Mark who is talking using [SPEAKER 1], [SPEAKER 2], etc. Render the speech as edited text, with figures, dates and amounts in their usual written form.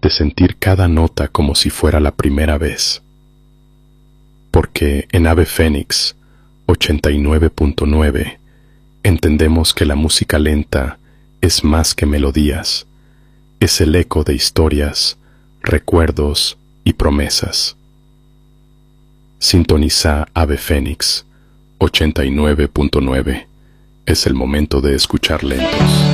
[SPEAKER 1] de sentir cada nota como si fuera la primera vez. Porque en Ave Fénix 89.9 entendemos que la música lenta es más que melodías, es el eco de historias, recuerdos y promesas. Sintoniza Ave Fénix 89.9. Es el momento de escuchar lentos.